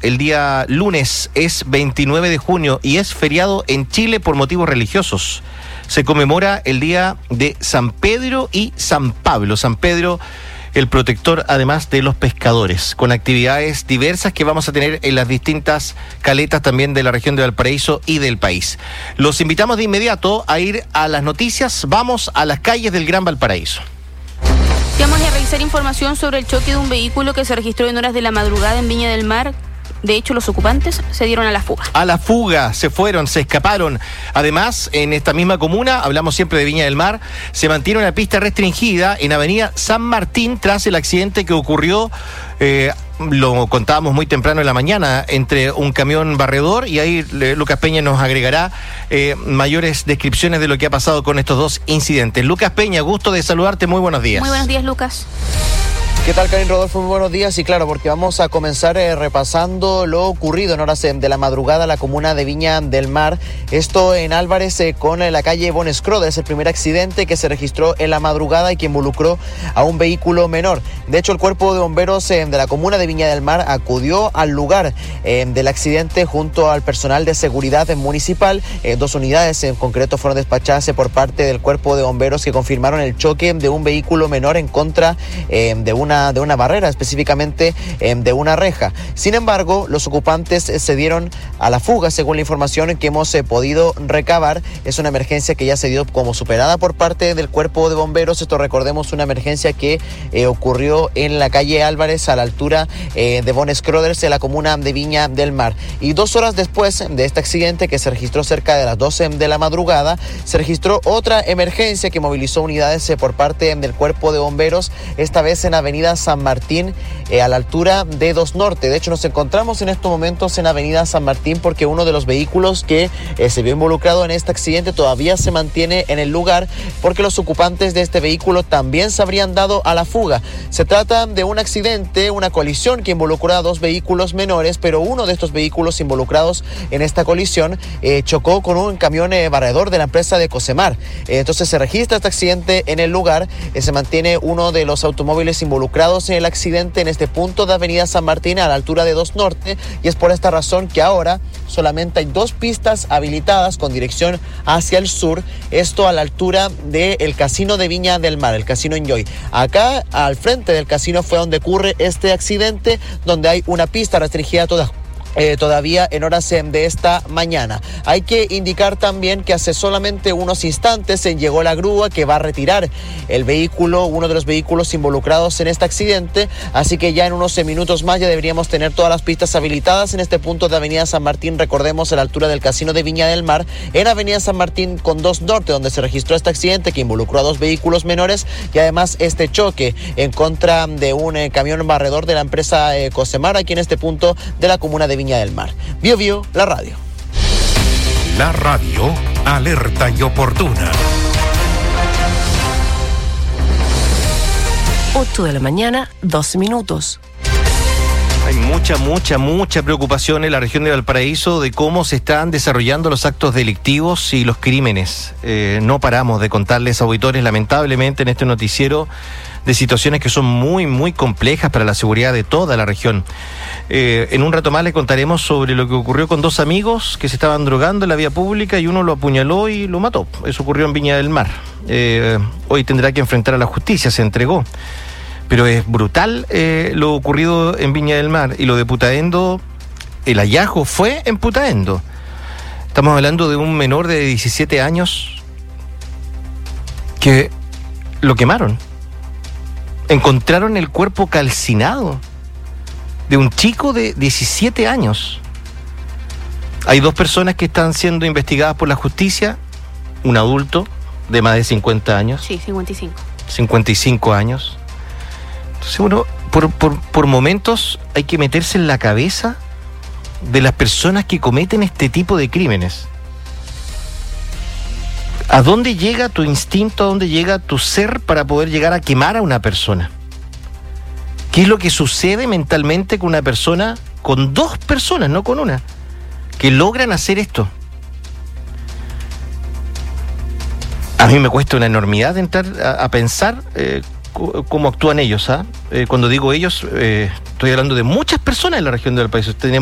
el día lunes, es 29 de junio y es feriado en Chile por motivos religiosos. Se conmemora el día de San Pedro y San Pablo. San Pedro, el protector además de los pescadores, con actividades diversas que vamos a tener en las distintas caletas también de la región de Valparaíso y del país. Los invitamos de inmediato a ir a las noticias. Vamos a las calles del Gran Valparaíso. Vamos a revisar información sobre el choque de un vehículo que se registró en horas de la madrugada en Viña del Mar. De hecho, los ocupantes se dieron a la fuga. A la fuga, se fueron, se escaparon. Además, en esta misma comuna, hablamos siempre de Viña del Mar, se mantiene una pista restringida en Avenida San Martín tras el accidente que ocurrió, lo contábamos muy temprano en la mañana, entre un camión barredor, y ahí Lucas Peña nos agregará mayores descripciones de lo que ha pasado con estos dos incidentes. Lucas Peña, gusto de saludarte, muy buenos días. Muy buenos días, Lucas. ¿Qué tal, Karin Rodolfo? Muy buenos días. Y claro, porque vamos a comenzar repasando lo ocurrido en horas de la madrugada en la comuna de Viña del Mar. Esto en Álvarez con la calle Von Schröder. Es el primer accidente que se registró en la madrugada y que involucró a un vehículo menor. De hecho, el cuerpo de bomberos de la comuna de Viña del Mar acudió al lugar del accidente junto al personal de seguridad municipal. Dos unidades en concreto fueron despachadas por parte del cuerpo de bomberos que confirmaron el choque de un vehículo menor en contra de una barrera, específicamente de una reja. Sin embargo, los ocupantes se dieron a la fuga, según la información que hemos podido recabar. Es una emergencia que ya se dio como superada por parte del cuerpo de bomberos. Esto, recordemos, una emergencia que ocurrió en la calle Álvarez a la altura de Von Schröder, en la comuna de Viña del Mar. Y 2 horas después de este accidente, que se registró cerca de las 12 de la madrugada, se registró otra emergencia que movilizó unidades por parte del cuerpo de bomberos, esta vez en Avenida San Martín, a la altura de 2 Norte. De hecho, nos encontramos en estos momentos en Avenida San Martín porque uno de los vehículos que se vio involucrado en este accidente todavía se mantiene en el lugar, porque los ocupantes de este vehículo también se habrían dado a la fuga. Se trata de un accidente, una colisión que involucró a 2 vehículos menores, pero uno de estos vehículos involucrados en esta colisión chocó con un camión barredor de la empresa de Cosemar. Entonces se registra este accidente en el lugar, se mantiene uno de los automóviles involucrados en el accidente en este punto de Avenida San Martín a la altura de 2 Norte, y es por esta razón que ahora solamente hay 2 pistas habilitadas con dirección hacia el sur, esto a la altura del casino de Viña del Mar, el Casino Enjoy. Acá al frente del casino fue donde ocurre este accidente, donde hay una pista restringida todavía en horas de esta mañana. Hay que indicar también que hace solamente unos instantes llegó la grúa que va a retirar el vehículo, uno de los vehículos involucrados en este accidente, así que ya en unos minutos más ya deberíamos tener todas las pistas habilitadas en este punto de Avenida San Martín, recordemos, a la altura del Casino de Viña del Mar, en Avenida San Martín con 2 Norte, donde se registró este accidente que involucró a 2 vehículos menores y además este choque en contra de un camión barredor de la empresa Cosemar, aquí en este punto de la comuna de Viña del Mar. Bio Bio, la radio. La radio, alerta y oportuna. 8 de la mañana, 2 minutos. Hay mucha preocupación en la región de Valparaíso de cómo se están desarrollando los actos delictivos y los crímenes. No paramos de contarles, auditores, lamentablemente en este noticiero, de situaciones que son muy complejas para la seguridad de toda la región. En un rato más les contaremos sobre lo que ocurrió con 2 amigos que se estaban drogando en la vía pública y uno lo apuñaló y lo mató. Eso ocurrió en Viña del Mar. Hoy tendrá que enfrentar a la justicia, se entregó. Pero es brutal lo ocurrido en Viña del Mar, y lo de Putaendo, el hallazgo fue en Putaendo. Estamos hablando de un menor de 17 años que lo quemaron. Encontraron el cuerpo calcinado de un chico de 17 años. Hay 2 personas que están siendo investigadas por la justicia, un adulto de más de 50 años. Sí, 55. 55 años. Entonces, bueno, por momentos hay que meterse en la cabeza de las personas que cometen este tipo de crímenes. ¿A dónde llega tu instinto, a dónde llega tu ser para poder llegar a quemar a una persona? ¿Qué es lo que sucede mentalmente con una persona, con 2 personas, no con una, que logran hacer esto? A mí me cuesta una enormidad entrar a pensar cómo actúan ellos. Cuando digo ellos, estoy hablando de muchas personas en la región del país. Tenemos